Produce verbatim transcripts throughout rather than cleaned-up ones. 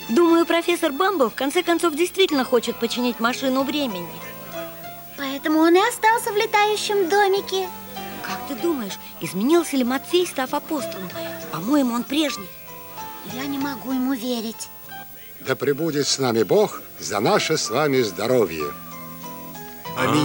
Думаю, профессор Бамбл в конце концов действительно хочет починить машину времени. Поэтому он и остался в летающем домике. Как ты думаешь, изменился ли Матфей, став апостолом? По-моему, он прежний. Я не могу ему верить. Да пребудет с нами Бог за наше с вами здоровье. Аминь.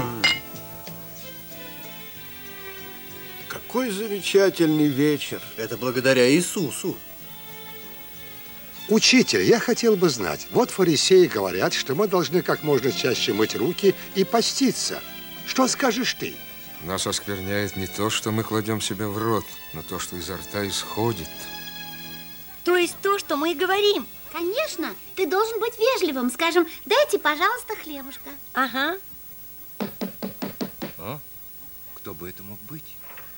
Какой замечательный вечер. Это благодаря Иисусу. Учитель, я хотел бы знать, вот фарисеи говорят, что мы должны как можно чаще мыть руки и поститься. Что скажешь ты? Нас оскверняет не то, что мы кладем себе в рот, но то, что изо рта исходит. То есть то, что мы и говорим. Конечно, ты должен быть вежливым. Скажем, дайте, пожалуйста, хлебушка. Ага. А? Кто бы это мог быть?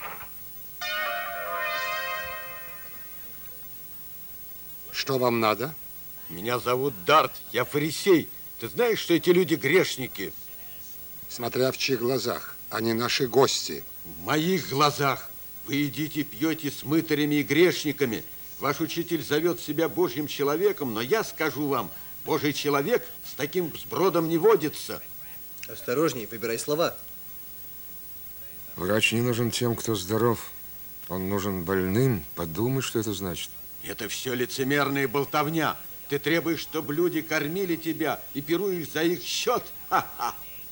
Что вам надо? Меня зовут Дарт, я фарисей. Ты знаешь, что эти люди грешники? Смотря в чьих глазах, они наши гости. В моих глазах. Вы едите, пьете с мытарями и грешниками. Ваш учитель зовет себя Божьим человеком, но я скажу вам, Божий человек с таким сбродом не водится. Осторожней, выбирай слова. Врач не нужен тем, кто здоров. Он нужен больным. Подумай, что это значит. Это все лицемерная болтовня. Ты требуешь, чтобы люди кормили тебя и пируешь за их счет. Ха-ха.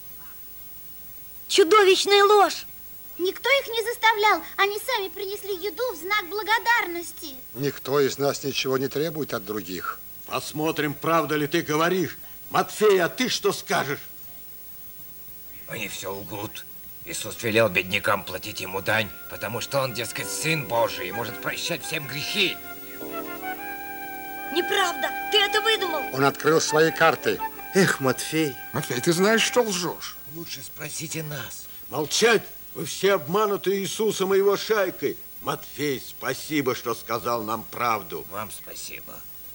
Чудовищная ложь! Никто их не заставлял. Они сами принесли еду в знак благодарности. Никто из нас ничего не требует от других. Посмотрим, правда ли ты говоришь. Матфей, а ты что скажешь? Они все лгут. Иисус велел беднякам платить ему дань, потому что он, дескать, Сын Божий и может прощать всем грехи. Неправда! Ты это выдумал! Он открыл свои карты. Эх, Матфей. Матфей, ты знаешь, что лжешь? Лучше спросите нас. Молчать! Вы все обмануты Иисусом и его шайкой. Матфей, спасибо, что сказал нам правду. Вам спасибо.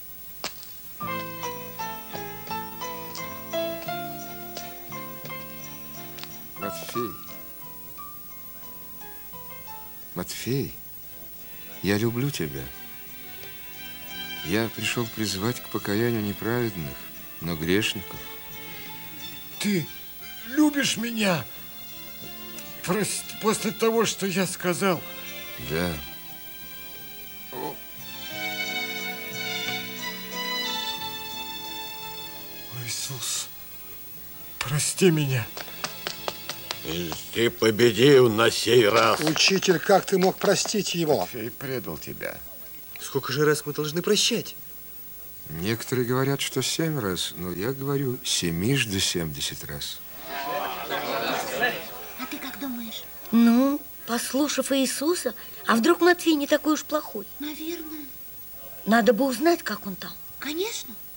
Матфей. Матфей, я люблю тебя. Я пришел призвать к покаянию неправедных, но грешников. Ты любишь меня? Прости, после того, что я сказал. Да. О, Иисус, прости меня. И ты победил на сей раз. Учитель, как ты мог простить его? Матфей предал тебя. Сколько же раз мы должны прощать? Некоторые говорят, что семь раз, но я говорю семишь да семьдесят раз. А ты как думаешь? Ну, послушав Иисуса, а вдруг Матфей не такой уж плохой? Наверное. Надо бы узнать, как он там. Конечно.